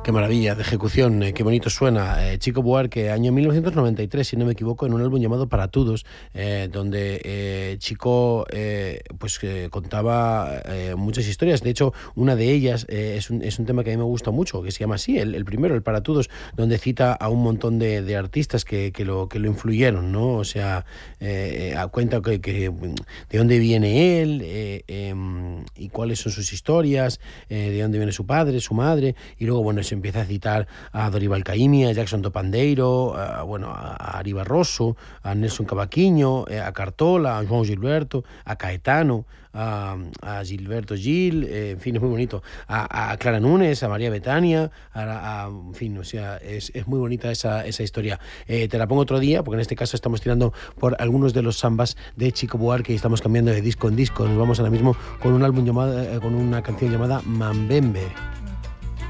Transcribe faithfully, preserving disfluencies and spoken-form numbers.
Qué maravilla de ejecución, eh, qué bonito suena. Eh, Chico Buarque, año mil novecientos noventa y tres, si no me equivoco, en un álbum llamado Para Todos, eh, donde eh, Chico eh, pues eh, contaba eh, muchas historias. De hecho, una de ellas eh, es, un, es un tema que a mí me gusta mucho, que se llama así, el, el primero, el Para Todos, donde cita a un montón de, de artistas que, que, lo, que lo influyeron, ¿no? O sea, eh, a cuenta que, que, de dónde viene él eh, eh, y cuáles son sus historias, eh, de dónde viene su padre, su madre, y luego, bueno, se empieza a citar a Dorival Caymmi, a Jackson do Pandeiro, a, bueno, a Ari Barroso, a Nelson Cavaquinho, a Cartola, a João Gilberto, a Caetano, a, a Gilberto Gil, eh, en fin, es muy bonito, a, a Clara Nunes, a María Betania, a, a, en fin, o sea, es, es muy bonita esa, esa historia. Eh, te la pongo otro día, porque en este caso estamos tirando por algunos de los sambas de Chico Buarque y estamos cambiando de disco en disco. Nos vamos ahora mismo con un álbum llamado, eh, con una canción llamada Mambembe.